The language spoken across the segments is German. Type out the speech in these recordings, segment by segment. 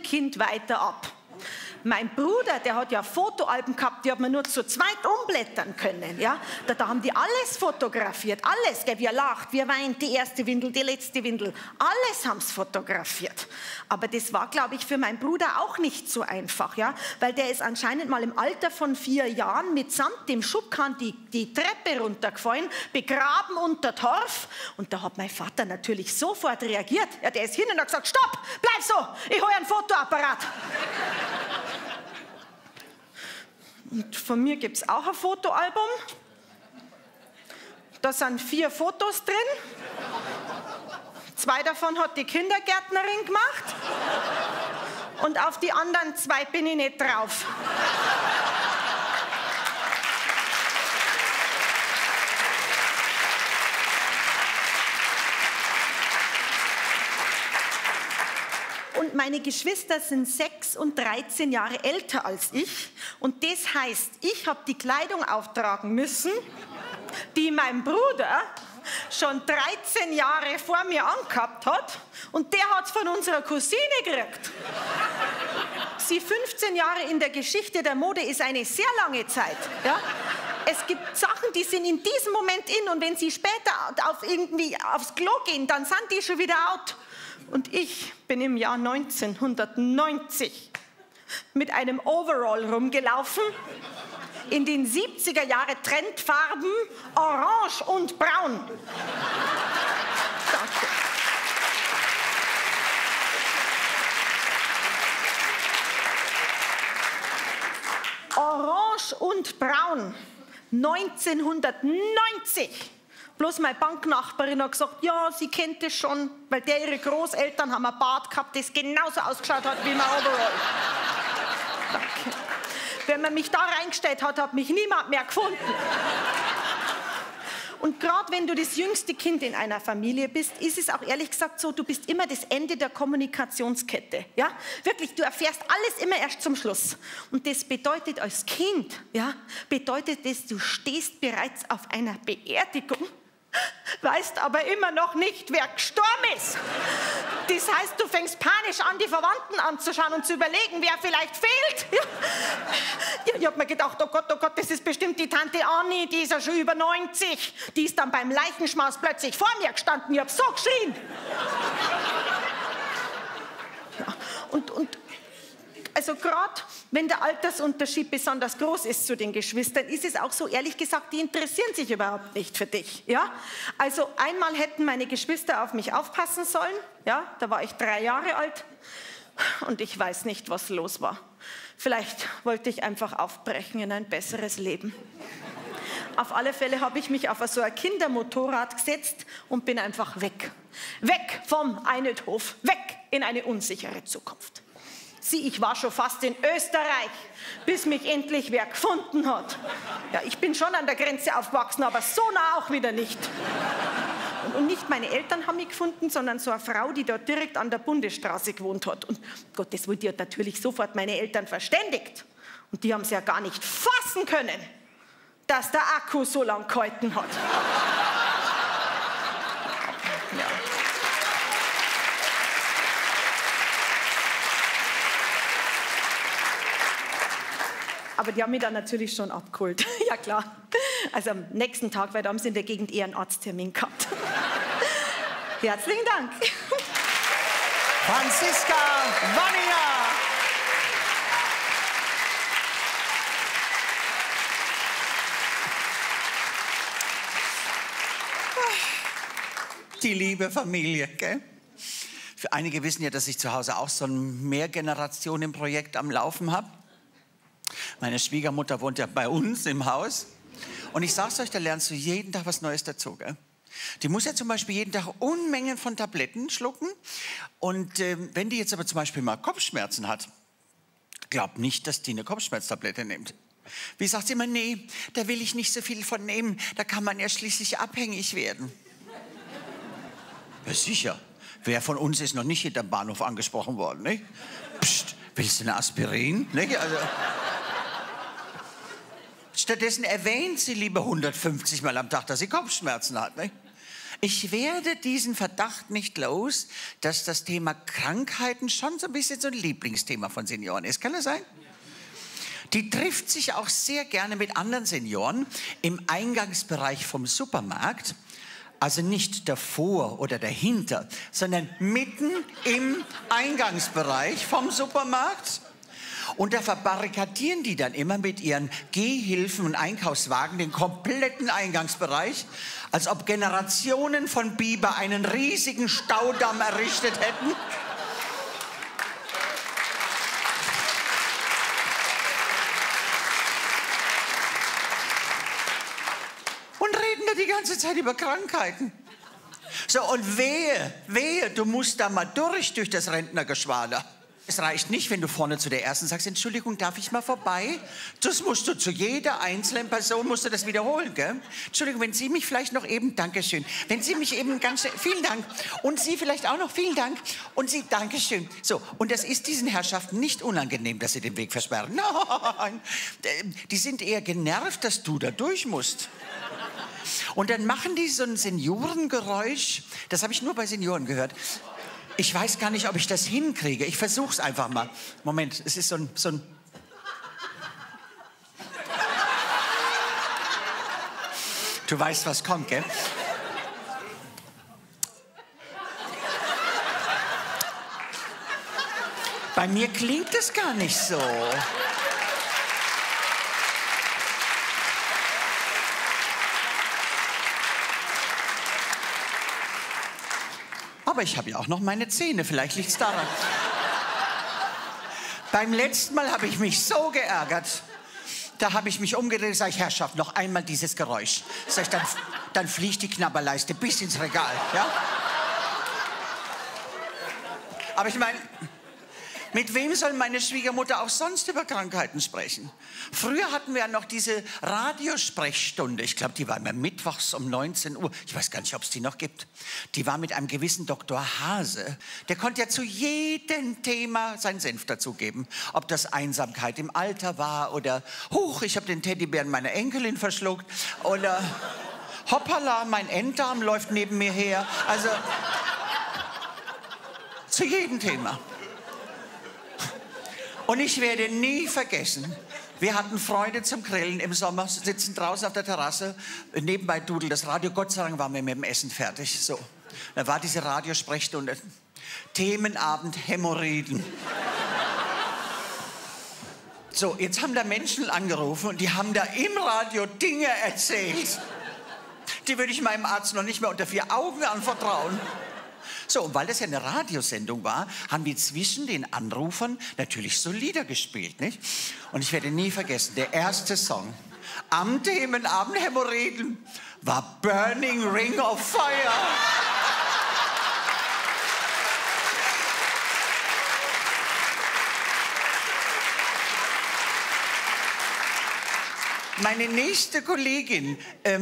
Kind weiter ab. Mein Bruder, der hat ja Fotoalben gehabt, die hat man nur zu zweit umblättern können. Ja? Da haben die alles fotografiert, alles. Gell? Wie er lacht, wie er weint, die erste Windel, die letzte Windel. Alles haben sie fotografiert. Aber das war, glaube ich, für meinen Bruder auch nicht so einfach. Ja? Weil der ist anscheinend mal im Alter von 4 Jahren mitsamt dem Schubkarren die Treppe runtergefallen, begraben unter Torf. Und da hat mein Vater natürlich sofort reagiert. Ja, der ist hin und hat gesagt, stopp, bleib so, ich hole einen Fotoapparat. Und von mir gibt es auch ein Fotoalbum. Da sind 4 Fotos drin. 2 davon hat die Kindergärtnerin gemacht. Und auf die anderen 2 bin ich nicht drauf. Und meine Geschwister sind 6 und 13 Jahre älter als ich. Und das heißt, ich habe die Kleidung auftragen müssen, die mein Bruder schon 13 Jahre vor mir angehabt hat. Und der hat es von unserer Cousine gekriegt. Sie 15 Jahre in der Geschichte der Mode ist eine sehr lange Zeit. Ja? Es gibt Sachen, die sind in diesem Moment in. Und wenn sie später irgendwie aufs Klo gehen, dann sind die schon wieder out. Und ich bin im Jahr 1990 mit einem Overall rumgelaufen, in den 70er Jahre Trendfarben Orange und Braun. Danke. Orange und Braun, 1990. Bloß meine Banknachbarin hat gesagt, ja, sie kennt es schon, weil ihre Großeltern haben ein Bart gehabt, das genauso ausgeschaut hat wie mein Overall. Danke. Wenn man mich da reingestellt hat, hat mich niemand mehr gefunden. Und gerade wenn du das jüngste Kind in einer Familie bist, ist es auch ehrlich gesagt so, du bist immer das Ende der Kommunikationskette. Ja? Wirklich, du erfährst alles immer erst zum Schluss. Und das bedeutet als Kind, ja, bedeutet das, du stehst bereits auf einer Beerdigung, weißt aber immer noch nicht, wer gestorben ist. Das heißt, du fängst panisch an, die Verwandten anzuschauen und zu überlegen, wer vielleicht fehlt. Ja, ich habe mir gedacht, oh Gott, das ist bestimmt die Tante Anni, die ist ja schon über 90. Die ist dann beim Leichenschmaus plötzlich vor mir gestanden. Ich habe so geschrien. Ja, und also gerade wenn der Altersunterschied besonders groß ist zu den Geschwistern, ist es auch so, ehrlich gesagt, die interessieren sich überhaupt nicht für dich. Ja? Also einmal hätten meine Geschwister auf mich aufpassen sollen. Ja? Da war ich 3 Jahre alt und ich weiß nicht, was los war. Vielleicht wollte ich einfach aufbrechen in ein besseres Leben. Auf alle Fälle habe ich mich auf so ein Kindermotorrad gesetzt und bin einfach weg. Weg vom Einödhof, weg in eine unsichere Zukunft. Sieh, ich war schon fast in Österreich, bis mich endlich wer gefunden hat. Ja, ich bin schon an der Grenze aufgewachsen, aber so nah auch wieder nicht. Und nicht meine Eltern haben mich gefunden, sondern so eine Frau, die dort direkt an der Bundesstraße gewohnt hat. Und Gottes Willen, die hat natürlich sofort meine Eltern verständigt. Und die haben es ja gar nicht fassen können, dass der Akku so lang gehalten hat. Ja. Aber die haben mich dann natürlich schon abgeholt. Ja, klar. Also am nächsten Tag, weil da haben sie in der Gegend eher einen Arzttermin gehabt. Herzlichen Dank. Franziska Wanninger. Die liebe Familie, gell? Für einige wissen ja, dass ich zu Hause auch so ein Mehrgenerationen-Projekt am Laufen habe. Meine Schwiegermutter wohnt ja bei uns im Haus. Und ich sag's euch, da lernst du jeden Tag was Neues dazu. Gell? Die muss ja zum Beispiel jeden Tag Unmengen von Tabletten schlucken. Und wenn die jetzt aber zum Beispiel mal Kopfschmerzen hat, glaub nicht, dass die eine Kopfschmerztablette nimmt. Wie sagt sie immer, nee, da will ich nicht so viel von nehmen. Da kann man ja schließlich abhängig werden. Ja, sicher. Wer von uns ist noch nicht hinterm Bahnhof angesprochen worden, nicht? Psst, willst du eine Aspirin? Nicht? Also, stattdessen erwähnt sie lieber 150 Mal am Tag, dass sie Kopfschmerzen hat. Nicht? Ich werde diesen Verdacht nicht los, dass das Thema Krankheiten schon so ein bisschen so ein Lieblingsthema von Senioren ist. Kann das sein? Die trifft sich auch sehr gerne mit anderen Senioren im Eingangsbereich vom Supermarkt. Also nicht davor oder dahinter, sondern mitten im Eingangsbereich vom Supermarkt. Und da verbarrikadieren die dann immer mit ihren Gehhilfen und Einkaufswagen den kompletten Eingangsbereich, als ob Generationen von Biber einen riesigen Staudamm errichtet hätten. Und reden da die ganze Zeit über Krankheiten. So, und wehe, du musst da mal durch das Rentnergeschwader. Es reicht nicht, wenn du vorne zu der ersten sagst, Entschuldigung, darf ich mal vorbei? Das musst du zu jeder einzelnen Person, musst du das wiederholen, gell? Entschuldigung, wenn Sie mich vielleicht noch eben, Dankeschön. Wenn Sie mich eben vielen Dank. Und Sie vielleicht auch noch, vielen Dank. Und Sie, Dankeschön. So, und das ist diesen Herrschaften nicht unangenehm, dass sie den Weg versperren. Nein, die sind eher genervt, dass du da durch musst. Und dann machen die so ein Seniorengeräusch. Das habe ich nur bei Senioren gehört. Ich weiß gar nicht, ob ich das hinkriege. Ich versuch's einfach mal. Moment, es ist so ein... Du weißt, was kommt, gell? Bei mir klingt es gar nicht so. Aber ich habe ja auch noch meine Zähne, vielleicht liegt es daran. Beim letzten Mal habe ich mich so geärgert. Da habe ich mich umgedreht und sage ich, Herrschaft, noch einmal dieses Geräusch. Sag ich, dann fliegt die Knabberleiste bis ins Regal. Ja? Aber ich meine, mit wem soll meine Schwiegermutter auch sonst über Krankheiten sprechen? Früher hatten wir ja noch diese Radiosprechstunde. Ich glaube, die war immer mittwochs um 19 Uhr. Ich weiß gar nicht, ob es die noch gibt. Die war mit einem gewissen Dr. Hase. Der konnte ja zu jedem Thema seinen Senf dazugeben. Ob das Einsamkeit im Alter war oder huch, ich habe den Teddybären meiner Enkelin verschluckt oder hoppala, mein Enddarm läuft neben mir her. Also zu jedem Thema. Und ich werde nie vergessen, wir hatten Freunde zum Grillen im Sommer, sitzen draußen auf der Terrasse, nebenbei dudelt das Radio, Gott sei Dank waren wir mit dem Essen fertig. So. Da war diese Radiosprechstunde, Themenabend Hämorrhoiden. So, jetzt haben da Menschen angerufen und die haben da im Radio Dinge erzählt. Die würde ich meinem Arzt noch nicht mehr unter 4 Augen anvertrauen. So, und weil das ja eine Radiosendung war, haben wir zwischen den Anrufern natürlich so Lieder gespielt, nicht? Und ich werde nie vergessen, der erste Song am Themenabend Hämorrhoiden war Burning Ring of Fire. Meine nächste Kollegin,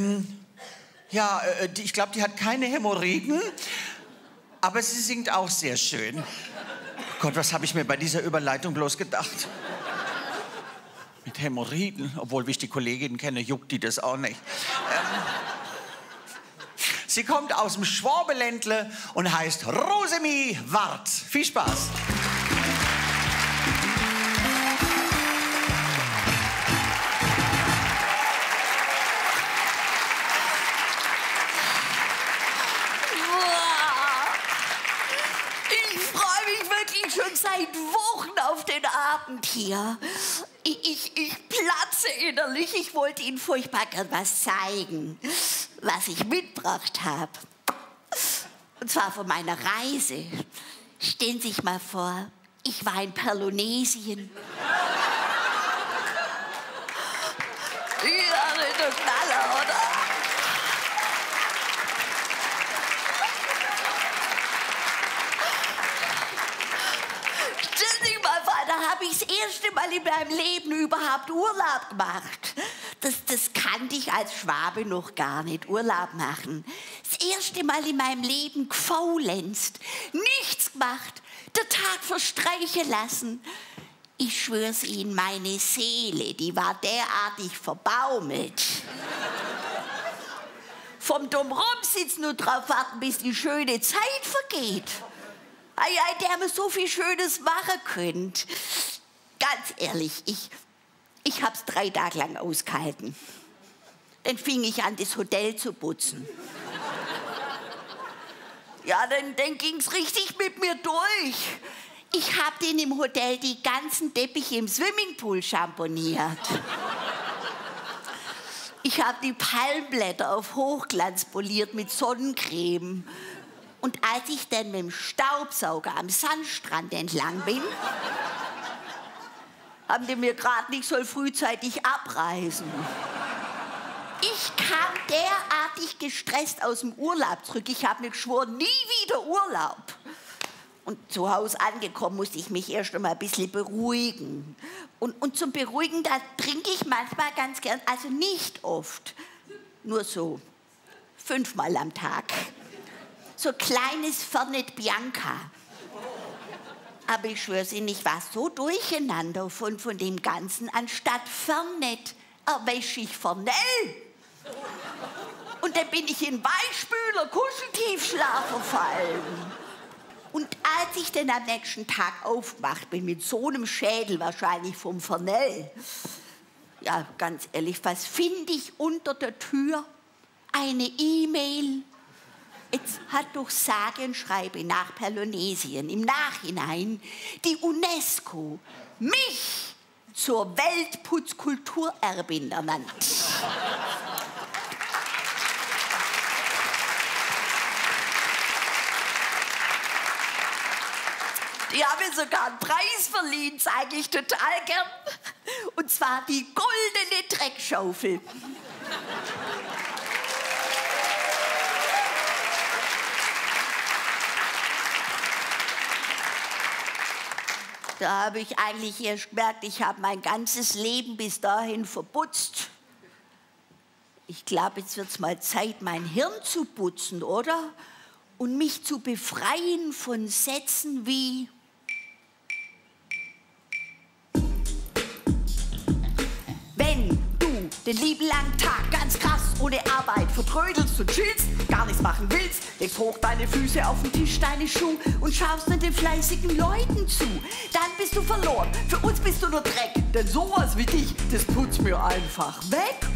ich glaube, die hat keine Hämorrhoiden. Aber sie singt auch sehr schön. Gott, was habe ich mir bei dieser Überleitung bloß gedacht? Mit Hämorrhoiden, obwohl, wie ich die Kollegin kenne, juckt die das auch nicht. Sie kommt aus dem Schwabeländle und heißt Rosemi Wart. Viel Spaß. Seit Wochen auf den Abend hier. Ich platze innerlich. Ich wollte Ihnen furchtbar gern was zeigen, was ich mitgebracht habe. Und zwar von meiner Reise. Stellen Sie sich mal vor, ich war in Pelonesien. Ja, der Knaller, oder? Da habe ich das erste Mal in meinem Leben überhaupt Urlaub gemacht. Das kannte ich als Schwabe noch gar nicht, Urlaub machen. Das erste Mal in meinem Leben gefaulenzt, nichts gemacht, der Tag verstreichen lassen. Ich schwör's Ihnen, meine Seele, die war derartig verbaumelt. vom Drumherum sitzen und drauf warten, bis die schöne Zeit vergeht. Ei, der mir so viel Schönes machen könnt. Ganz ehrlich, ich hab's 3 Tage lang ausgehalten. Dann fing ich an, das Hotel zu putzen. Ja, dann ging's richtig mit mir durch. Ich hab den im Hotel die ganzen Teppiche im Swimmingpool schamponiert. Ich hab die Palmblätter auf Hochglanz poliert mit Sonnencreme. Und als ich dann mit dem Staubsauger am Sandstrand entlang bin, haben die mir gerade nicht so frühzeitig abreisen. Ich kam derartig gestresst aus dem Urlaub zurück. Ich habe mir geschworen, nie wieder Urlaub. Und zu Hause angekommen musste ich mich erst einmal ein bisschen beruhigen. Und zum Beruhigen, da trinke ich manchmal ganz gern, also nicht oft, nur so 5-mal am Tag. So kleines Fernet Bianca. Aber ich schwör's Ihnen, ich war so durcheinander von dem Ganzen. Anstatt Fernet erwäsche ich Fernell. Und dann bin ich in Weichspüler Kuscheltiefschlaf verfallen. Und als ich dann am nächsten Tag aufgewacht bin, mit so einem Schädel wahrscheinlich vom Fernell, ja, ganz ehrlich, was finde ich unter der Tür? Eine E-Mail. Jetzt hat durch sage und schreibe nach Pelonesien im Nachhinein die UNESCO mich zur Weltputzkulturerbin ernannt. Die haben mir sogar einen Preis verliehen, zeige ich total gern. Und zwar die goldene Dreckschaufel. Da habe ich eigentlich erst gemerkt, ich habe mein ganzes Leben bis dahin verputzt. Ich glaube, jetzt wird es mal Zeit, mein Hirn zu putzen, oder? Und mich zu befreien von Sätzen wie: Wenn du den lieben langen Tag ganz krass ohne Arbeit vertrödelst und chillst, gar nichts machen willst, legst hoch deine Füße auf den Tisch, deine Schuhe und schaust nur den fleißigen Leuten zu, dann bist du verloren. Für uns bist du nur Dreck, denn sowas wie dich, das putzt mir einfach weg.